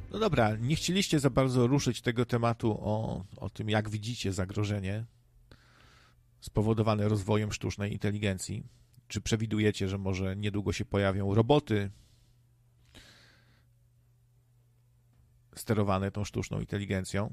No dobra, nie chcieliście za bardzo ruszyć tego tematu o tym, jak widzicie zagrożenie spowodowane rozwojem sztucznej inteligencji. Czy przewidujecie, że może niedługo się pojawią roboty sterowane tą sztuczną inteligencją?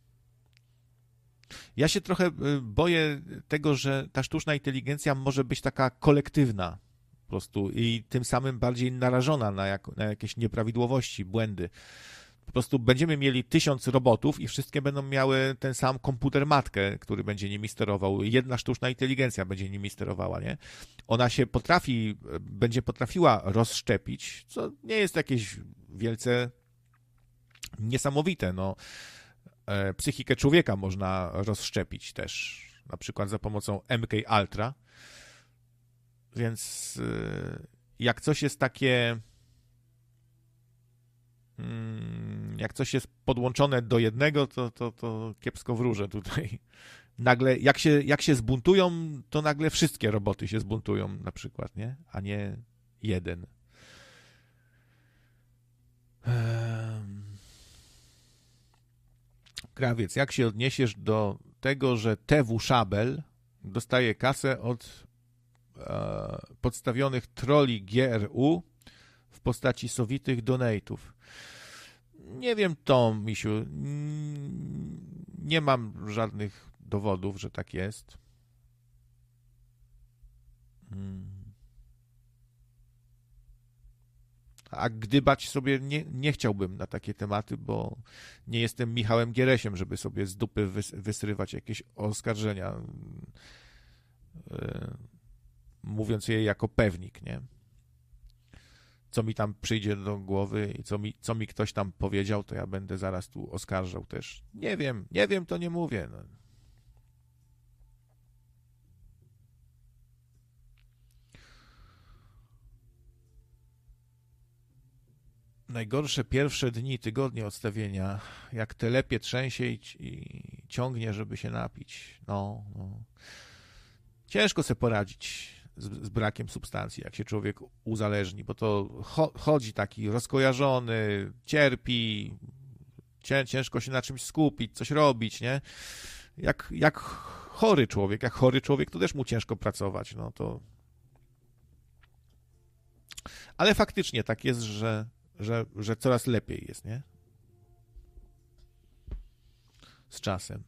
Ja się trochę boję tego, że ta sztuczna inteligencja może być taka kolektywna po prostu i tym samym bardziej narażona na jakieś nieprawidłowości, błędy. Po prostu będziemy mieli 1000 robotów i wszystkie będą miały ten sam komputer matkę, który będzie nimi sterował. Jedna sztuczna inteligencja będzie nimi sterowała, nie? Ona się będzie potrafiła rozszczepić, co nie jest jakieś wielce niesamowite, no. Psychikę człowieka można rozszczepić też, na przykład za pomocą MK Ultra. Więc jak coś jest takie, jak coś jest podłączone do jednego, to kiepsko wróżę tutaj. Nagle, jak się zbuntują, to nagle wszystkie roboty się zbuntują na przykład, nie? A nie jeden. Krawiec, jak się odniesiesz do tego, że TW Szabel dostaje kasę od podstawionych trolli GRU w postaci sowitych donate'ów? Nie wiem, Tom, misiu. Nie mam żadnych dowodów, że tak jest. A gdybać sobie nie chciałbym na takie tematy, bo nie jestem Michałem Gieresiem, żeby sobie z dupy wysrywać jakieś oskarżenia, mówiąc je jako pewnik, nie? Co mi tam przyjdzie do głowy i co mi ktoś tam powiedział, to ja będę zaraz tu oskarżał też. Nie wiem, to nie mówię. No. Najgorsze pierwsze dni, tygodnie odstawienia, jak telepie trzęsie i ciągnie, żeby się napić. No. Ciężko sobie poradzić z brakiem substancji, jak się człowiek uzależni, bo to chodzi taki rozkojarzony, cierpi, ciężko się na czymś skupić, coś robić, nie? Jak chory człowiek, to też mu ciężko pracować, no to... Ale faktycznie tak jest, że coraz lepiej jest, nie? Z czasem.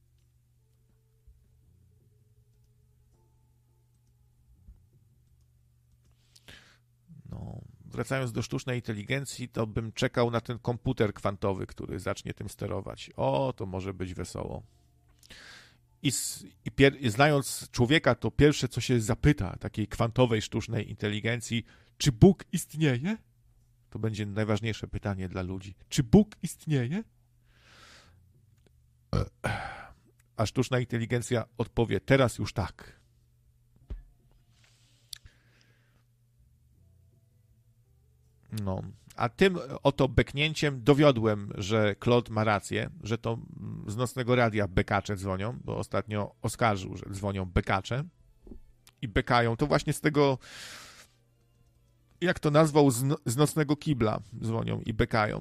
No, wracając do sztucznej inteligencji, to bym czekał na ten komputer kwantowy, który zacznie tym sterować. O, to może być wesoło. I znając człowieka, to pierwsze, co się zapyta takiej kwantowej sztucznej inteligencji, czy Bóg istnieje? To będzie najważniejsze pytanie dla ludzi. Czy Bóg istnieje? A sztuczna inteligencja odpowie, teraz już tak. No, a tym oto beknięciem dowiodłem, że Claude ma rację, że to z nocnego radia bekacze dzwonią, bo ostatnio oskarżył, że dzwonią bekacze i bekają. To właśnie z tego, jak to nazwał, z nocnego kibla dzwonią i bekają.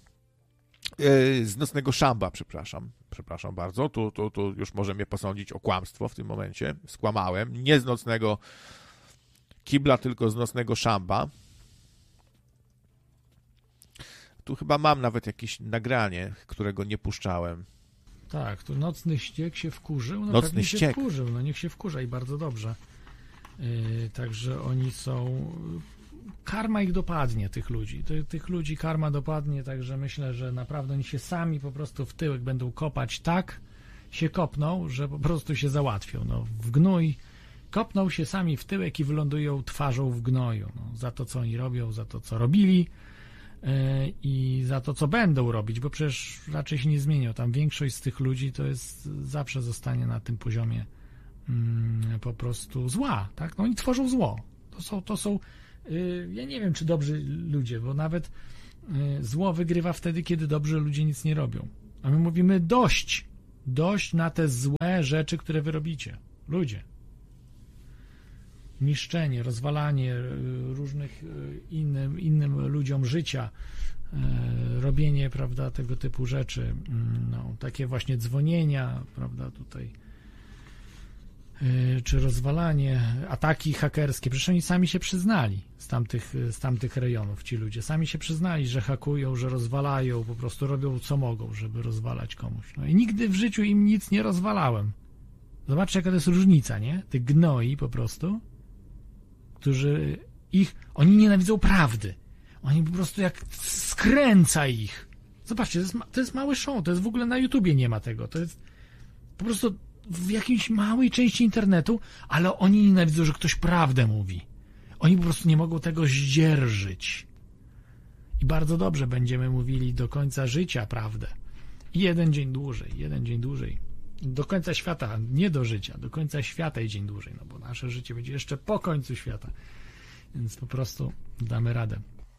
Z nocnego szamba, przepraszam bardzo. Tu już może mnie posądzić o kłamstwo w tym momencie. Skłamałem. Nie z nocnego kibla, tylko z nocnego szamba. Tu chyba mam nawet jakieś nagranie, którego nie puszczałem. Tak, tu nocny ściek się wkurzył. No nocny pewnie ściek. się wkurzył, no niech się wkurza i bardzo dobrze. Także oni są... Karma ich dopadnie, tych ludzi. Tych ludzi karma dopadnie, także myślę, że naprawdę oni się sami po prostu w tyłek będą kopać tak, się kopną, że po prostu się załatwią. No, w gnój kopną się sami w tyłek i wylądują twarzą w gnoju. No, za to, co oni robią, za to, co robili i za to, co będą robić, bo przecież raczej się nie zmienią. Tam większość z tych ludzi to jest zawsze zostanie na tym poziomie po prostu zła, tak? No oni tworzą zło. To są ja nie wiem, czy dobrzy ludzie, bo nawet zło wygrywa wtedy, kiedy dobrzy ludzie nic nie robią. A my mówimy dość na te złe rzeczy, które wy robicie. Ludzie. Niszczenie, rozwalanie różnych innym ludziom życia, robienie, prawda, tego typu rzeczy, no, takie właśnie dzwonienia, prawda, tutaj, czy rozwalanie, ataki hakerskie, przecież oni sami się przyznali z tamtych rejonów, ci ludzie, sami się przyznali, że hakują, że rozwalają, po prostu robią co mogą, żeby rozwalać komuś, no i nigdy w życiu im nic nie rozwalałem. Zobaczcie, jaka to jest różnica, nie? Tych gnoi po prostu, którzy oni nienawidzą prawdy. Oni po prostu jak skręca ich. Zobaczcie, to jest mały show, to jest w ogóle na YouTubie nie ma tego. To jest po prostu w jakiejś małej części internetu, ale oni nienawidzą, że ktoś prawdę mówi. Oni po prostu nie mogą tego zdzierżyć. I bardzo dobrze będziemy mówili do końca życia prawdę. I jeden dzień dłużej. Do końca świata, nie do życia, do końca świata i dzień dłużej, no bo nasze życie będzie jeszcze po końcu świata. Więc po prostu damy radę.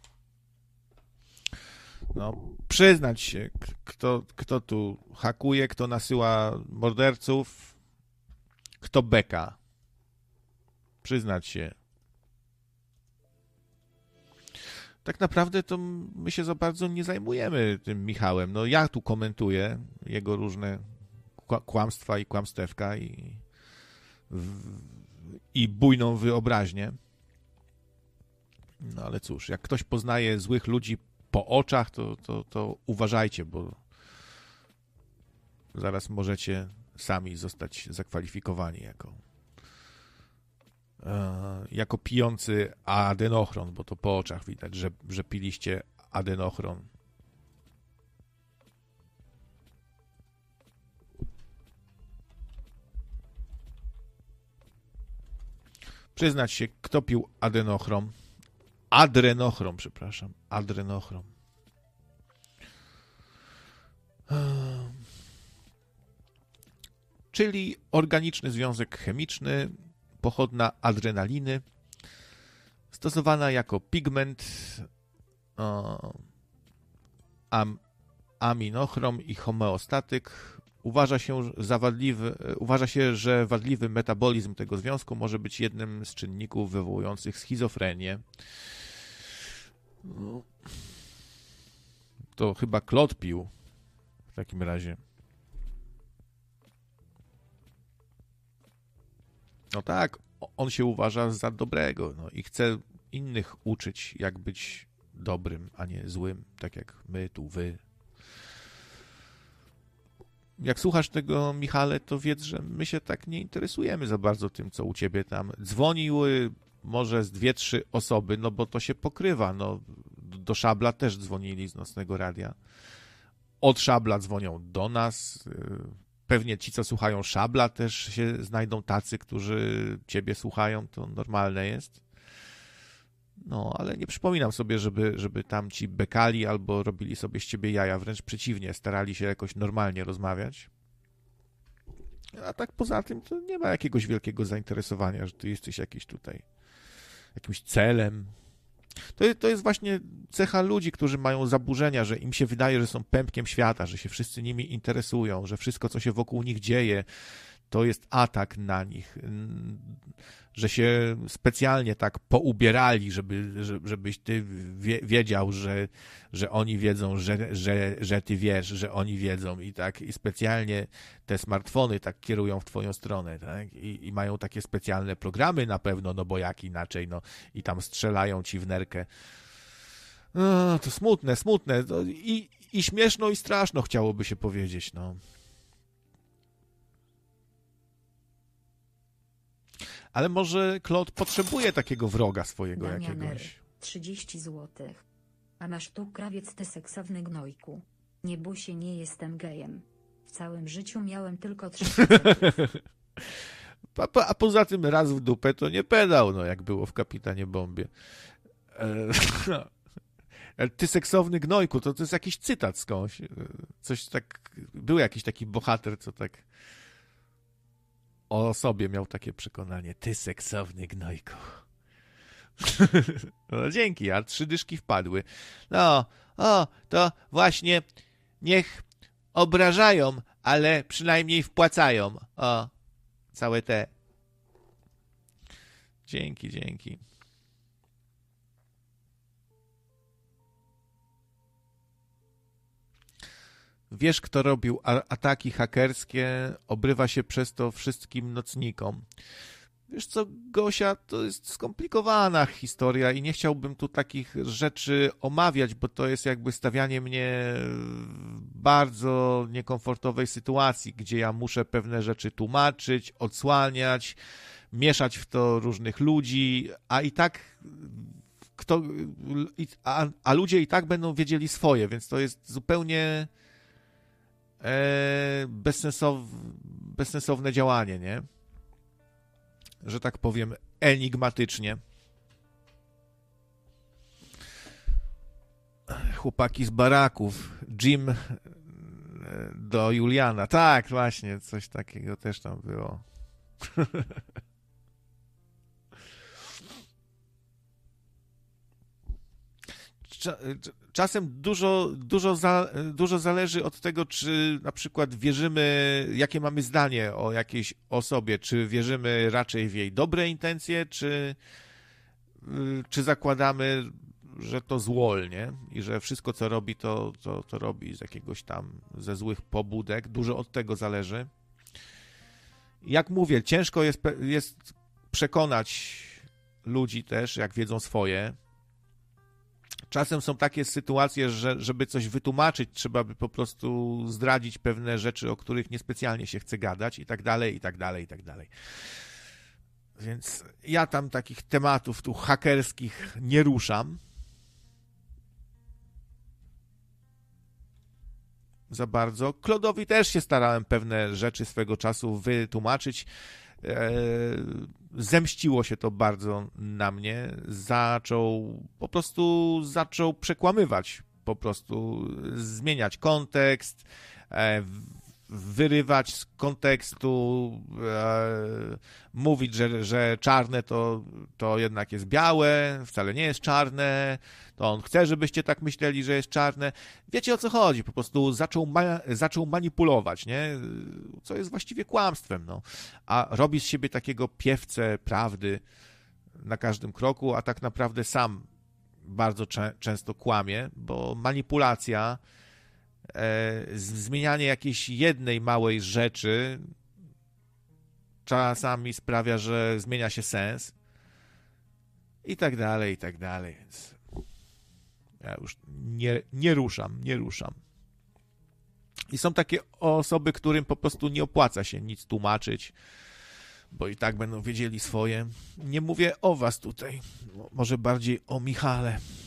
No, przyznać się, kto tu hakuje, kto nasyła morderców, kto beka. Przyznać się. Tak naprawdę to my się za bardzo nie zajmujemy tym Michałem. No ja tu komentuję jego różne kłamstwa i kłamstewka i bujną wyobraźnię. No ale cóż, jak ktoś poznaje złych ludzi po oczach, to uważajcie, bo zaraz możecie sami zostać zakwalifikowani jako pijący adenochron, bo to po oczach widać, że piliście adenochron. Przyznać się, kto pił adenochrom. Adrenochrom, przepraszam. Adrenochrom. Czyli organiczny związek chemiczny, pochodna adrenaliny, stosowana jako pigment, aminochrom i homeostatyk. Uważa się, że wadliwy metabolizm tego związku może być jednym z czynników wywołujących schizofrenię. To chyba Klot pił w takim razie. No tak, on się uważa za dobrego, no i chce innych uczyć, jak być dobrym, a nie złym, tak jak my tu, wy. Jak słuchasz tego, Michale, to wiedz, że my się tak nie interesujemy za bardzo tym, co u ciebie tam. Dzwoniły może z 2-3 osoby, no bo to się pokrywa. No, do Szabla też dzwonili z Nocnego Radia. Od Szabla dzwonią do nas. Pewnie ci, co słuchają Szabla, też się znajdą tacy, którzy ciebie słuchają. To normalne jest. No, ale nie przypominam sobie, żeby tam ci bekali albo robili sobie z ciebie jaja. Wręcz przeciwnie, starali się jakoś normalnie rozmawiać. A tak poza tym to nie ma jakiegoś wielkiego zainteresowania, że ty jesteś jakiś tutaj jakimś celem. To jest właśnie cecha ludzi, którzy mają zaburzenia, że im się wydaje, że są pępkiem świata, że się wszyscy nimi interesują, że wszystko, co się wokół nich dzieje, to jest atak na nich, że się specjalnie tak poubierali, żebyś ty wiedział, że oni wiedzą, że ty wiesz, że oni wiedzą i tak, i specjalnie te smartfony tak kierują w twoją stronę, tak, i mają takie specjalne programy na pewno, no bo jak inaczej, no i tam strzelają ci w nerkę. No, to smutne, to i śmieszno, i straszno chciałoby się powiedzieć, no. Ale może Klot potrzebuje takiego wroga swojego jakiegoś. 30 zł. A masz tu krawiec, ty seksowny gnojku. Nie bój się, nie jestem gejem. W całym życiu miałem tylko 3 A poza tym raz w dupę to nie pedał, no jak było w Kapitanie Bombie. Ty seksowny gnojku, to jest jakiś cytat skądś. Coś tak, był jakiś taki bohater, co tak o sobie miał takie przekonanie. Ty seksowny gnojku. No dzięki, a 3 dyszki wpadły. No, to właśnie niech obrażają, ale przynajmniej wpłacają. Całe te. Dzięki. Wiesz, kto robił ataki hakerskie, obrywa się przez to wszystkim nocnikom. Wiesz co, Gosia, to jest skomplikowana historia i nie chciałbym tu takich rzeczy omawiać, bo to jest jakby stawianie mnie w bardzo niekomfortowej sytuacji, gdzie ja muszę pewne rzeczy tłumaczyć, odsłaniać, mieszać w to różnych ludzi, a i tak a ludzie i tak będą wiedzieli swoje, więc to jest zupełnie bezsensowne działanie, nie? Że tak powiem, enigmatycznie. Chłopaki z baraków. Jim do Juliana. Tak, właśnie, coś takiego też tam było. Czasem dużo zależy od tego, czy na przykład wierzymy, jakie mamy zdanie o jakiejś osobie, czy wierzymy raczej w jej dobre intencje, czy zakładamy, że to złol, nie? I że wszystko, co robi, to robi z jakiegoś tam, ze złych pobudek. Dużo od tego zależy. Jak mówię, ciężko jest przekonać ludzi też, jak wiedzą swoje. Czasem są takie sytuacje, że żeby coś wytłumaczyć, trzeba by po prostu zdradzić pewne rzeczy, o których niespecjalnie się chce gadać i tak dalej, i tak dalej, i tak dalej. Więc ja tam takich tematów tu hakerskich nie ruszam za bardzo. Klodowi też się starałem pewne rzeczy swego czasu wytłumaczyć. Zemściło się to bardzo na mnie. Zaczął przekłamywać, po prostu zmieniać kontekst, wyrywać z kontekstu, mówić, że czarne to jednak jest białe, wcale nie jest czarne, to on chce, żebyście tak myśleli, że jest czarne. Wiecie, o co chodzi, po prostu zaczął manipulować, nie? Co jest właściwie kłamstwem, no. A robi z siebie takiego piewcę prawdy na każdym kroku, a tak naprawdę sam bardzo często kłamie, bo manipulacja, zmienianie jakiejś jednej małej rzeczy czasami sprawia, że zmienia się sens i tak dalej, więc ja już nie ruszam. I są takie osoby, którym po prostu nie opłaca się nic tłumaczyć, bo i tak będą wiedzieli swoje. Nie mówię o was tutaj, może bardziej o Michale.